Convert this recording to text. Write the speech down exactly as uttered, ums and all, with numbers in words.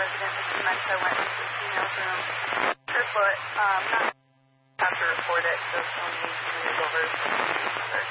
resident with dementia went into the female's room. Her foot, um, not have to report it, so she'll need to move over.